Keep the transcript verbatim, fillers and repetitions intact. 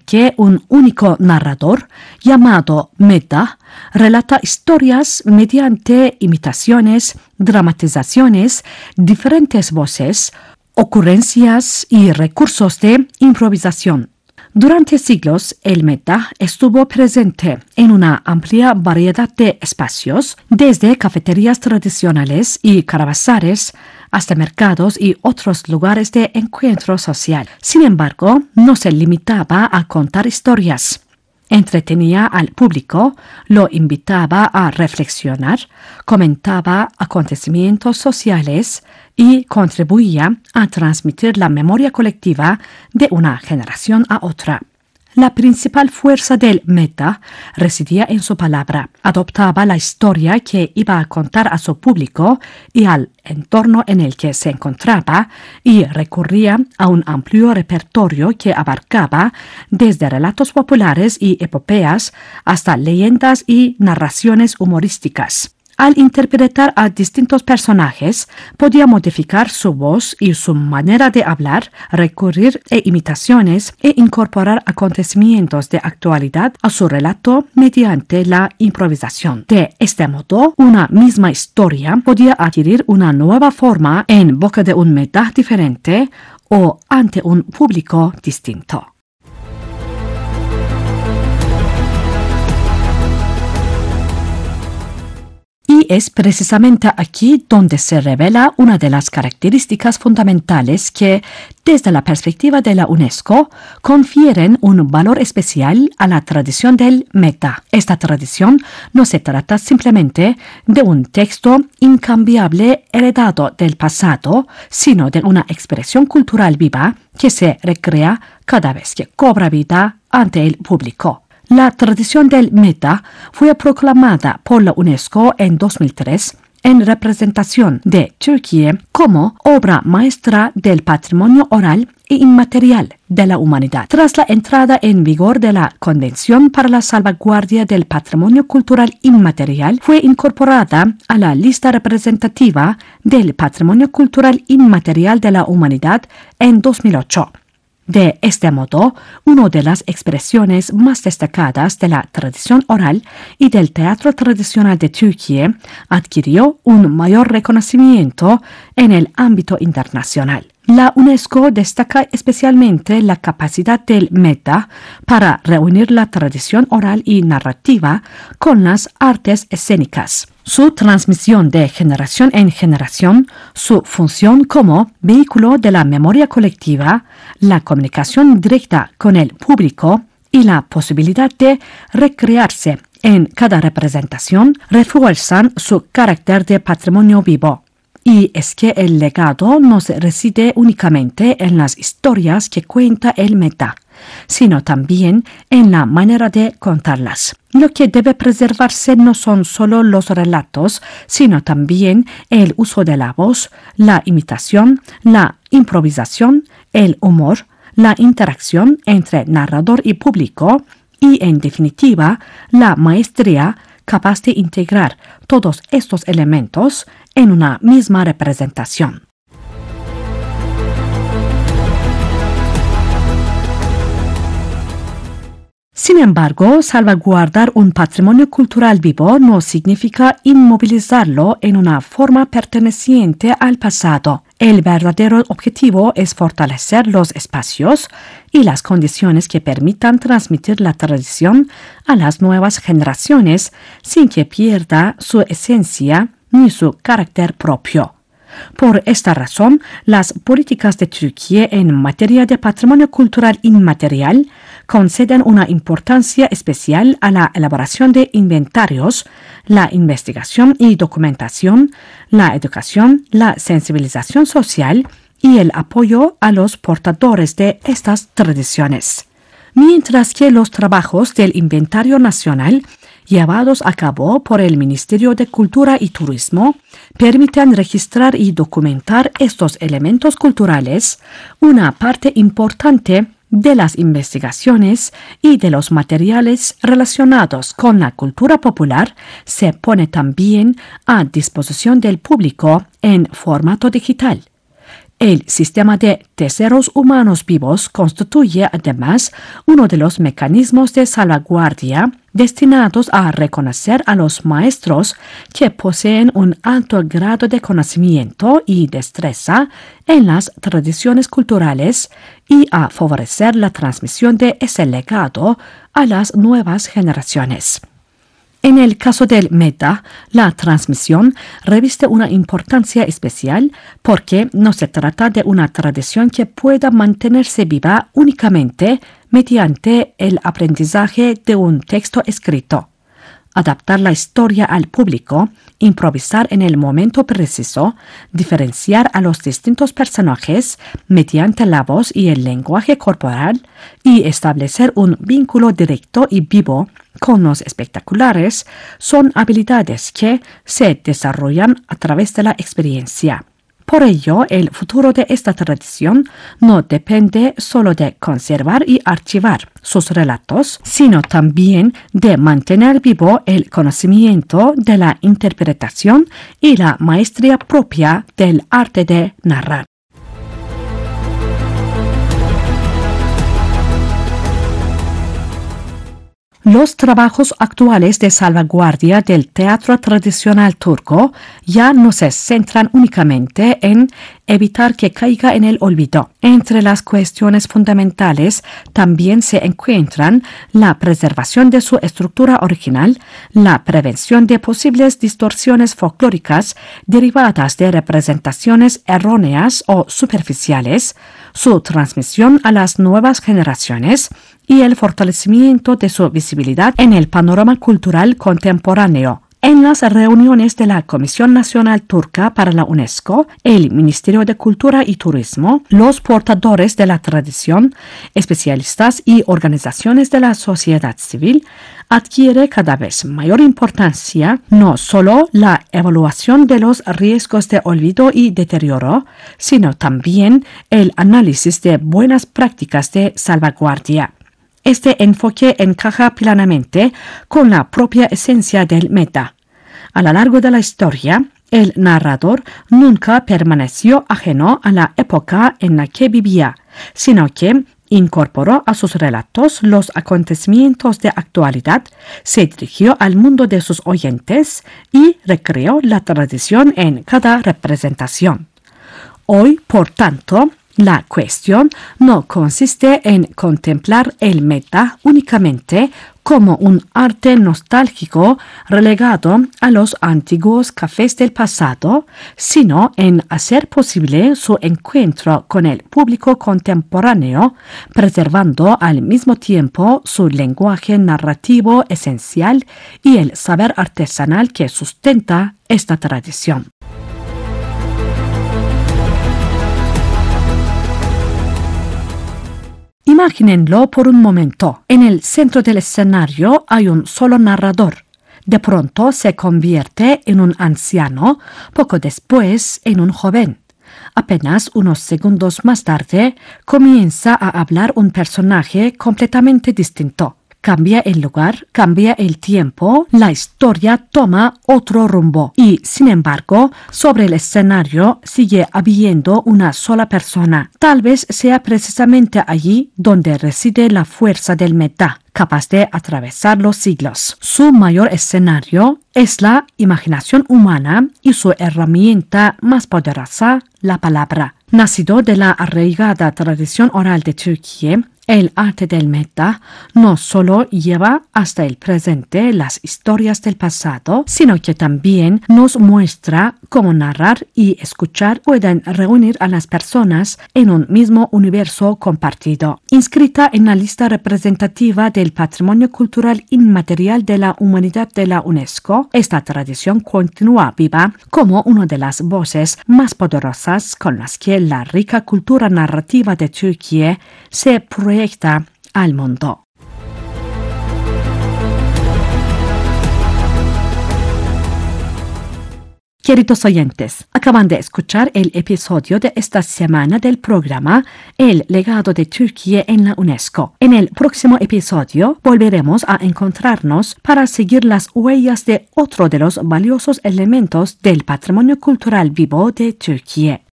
que un único narrador, llamado meta, relata historias mediante imitaciones, dramatizaciones, diferentes voces, ocurrencias y recursos de improvisación. Durante siglos, el meta estuvo presente en una amplia variedad de espacios, desde cafeterías tradicionales y caravanserais hasta mercados y otros lugares de encuentro social. Sin embargo, no se limitaba a contar historias. Entretenía al público, lo invitaba a reflexionar, comentaba acontecimientos sociales y contribuía a transmitir la memoria colectiva de una generación a otra. La principal fuerza del meta residía en su palabra. Adoptaba la historia que iba a contar a su público y al entorno en el que se encontraba y recurría a un amplio repertorio que abarcaba desde relatos populares y epopeas hasta leyendas y narraciones humorísticas. Al interpretar a distintos personajes, podía modificar su voz y su manera de hablar, recurrir a imitaciones e incorporar acontecimientos de actualidad a su relato mediante la improvisación. De este modo, una misma historia podía adquirir una nueva forma en boca de un meta diferente o ante un público distinto. Y es precisamente aquí donde se revela una de las características fundamentales que, desde la perspectiva de la UNESCO, confieren un valor especial a la tradición del meta. Esta tradición no se trata simplemente de un texto incambiable heredado del pasado, sino de una expresión cultural viva que se recrea cada vez que cobra vida ante el público. La tradición del meta fue proclamada por la UNESCO en dos mil tres en representación de Turquía como obra maestra del patrimonio oral e inmaterial de la humanidad. Tras la entrada en vigor de la Convención para la Salvaguardia del Patrimonio Cultural Inmaterial, fue incorporada a la lista representativa del Patrimonio Cultural Inmaterial de la Humanidad en dos mil ocho. De este modo, una de las expresiones más destacadas de la tradición oral y del teatro tradicional de Turquía adquirió un mayor reconocimiento en el ámbito internacional. La UNESCO destaca especialmente la capacidad del meta para reunir la tradición oral y narrativa con las artes escénicas. Su transmisión de generación en generación, su función como vehículo de la memoria colectiva, la comunicación directa con el público y la posibilidad de recrearse en cada representación refuerzan su carácter de patrimonio vivo. Y es que el legado no se reside únicamente en las historias que cuenta el meta, sino también en la manera de contarlas. Lo que debe preservarse no son solo los relatos, sino también el uso de la voz, la imitación, la improvisación, el humor, la interacción entre narrador y público y, en definitiva, la maestría capaz de integrar todos estos elementos en una misma representación. Sin embargo, salvaguardar un patrimonio cultural vivo no significa inmovilizarlo en una forma perteneciente al pasado. El verdadero objetivo es fortalecer los espacios y las condiciones que permitan transmitir la tradición a las nuevas generaciones sin que pierda su esencia ni su carácter propio. Por esta razón, las políticas de Turquía en materia de patrimonio cultural inmaterial conceden una importancia especial a la elaboración de inventarios, la investigación y documentación, la educación, la sensibilización social y el apoyo a los portadores de estas tradiciones. Mientras que los trabajos del Inventario Nacional llevados a cabo por el Ministerio de Cultura y Turismo permiten registrar y documentar estos elementos culturales, una parte importante de las investigaciones y de los materiales relacionados con la cultura popular se pone también a disposición del público en formato digital. El sistema de tesoros humanos vivos constituye además uno de los mecanismos de salvaguardia destinados a reconocer a los maestros que poseen un alto grado de conocimiento y destreza en las tradiciones culturales y a favorecer la transmisión de ese legado a las nuevas generaciones. En el caso del Metta, la transmisión reviste una importancia especial porque no se trata de una tradición que pueda mantenerse viva únicamente mediante el aprendizaje de un texto escrito. Adaptar la historia al público, improvisar en el momento preciso, diferenciar a los distintos personajes mediante la voz y el lenguaje corporal y establecer un vínculo directo y vivo con los espectaculares son habilidades que se desarrollan a través de la experiencia. Por ello, el futuro de esta tradición no depende solo de conservar y archivar sus relatos, sino también de mantener vivo el conocimiento de la interpretación y la maestría propia del arte de narrar. Los trabajos actuales de salvaguardia del teatro tradicional turco ya no se centran únicamente en evitar que caiga en el olvido. Entre las cuestiones fundamentales también se encuentran la preservación de su estructura original, la prevención de posibles distorsiones folclóricas derivadas de representaciones erróneas o superficiales, su transmisión a las nuevas generaciones y el fortalecimiento de su visibilidad en el panorama cultural contemporáneo. En las reuniones de la Comisión Nacional Turca para la UNESCO, el Ministerio de Cultura y Turismo, los portadores de la tradición, especialistas y organizaciones de la sociedad civil, adquiere cada vez mayor importancia no solo la evaluación de los riesgos de olvido y deterioro, sino también el análisis de buenas prácticas de salvaguardia. Este enfoque encaja plenamente con la propia esencia del Metta. A lo largo de la historia, el narrador nunca permaneció ajeno a la época en la que vivía, sino que incorporó a sus relatos los acontecimientos de actualidad, se dirigió al mundo de sus oyentes y recreó la tradición en cada representación. Hoy, por tanto, la cuestión no consiste en contemplar el Metta únicamente como un arte nostálgico relegado a los antiguos cafés del pasado, sino en hacer posible su encuentro con el público contemporáneo, preservando al mismo tiempo su lenguaje narrativo esencial y el saber artesanal que sustenta esta tradición. Imagínenlo por un momento. En el centro del escenario hay un solo narrador. De pronto se convierte en un anciano, poco después en un joven. Apenas unos segundos más tarde comienza a hablar un personaje completamente distinto. Cambia el lugar, cambia el tiempo, la historia toma otro rumbo y, sin embargo, sobre el escenario sigue habiendo una sola persona. Tal vez sea precisamente allí donde reside la fuerza del Metta, capaz de atravesar los siglos. Su mayor escenario es la imaginación humana y su herramienta más poderosa, la palabra. Nacido de la arraigada tradición oral de Turquía, el arte del Metta no solo lleva hasta el presente las historias del pasado, sino que también nos muestra cómo narrar y escuchar pueden reunir a las personas en un mismo universo compartido. Inscrita en la lista representativa del Patrimonio Cultural Inmaterial de la Humanidad de la UNESCO, esta tradición continúa viva como una de las voces más poderosas con las que la rica cultura narrativa de Turquía se proyecta al mundo. Queridos oyentes, acaban de escuchar el episodio de esta semana del programa El legado de Turquía en la UNESCO. En el próximo episodio volveremos a encontrarnos para seguir las huellas de otro de los valiosos elementos del patrimonio cultural vivo de Turquía.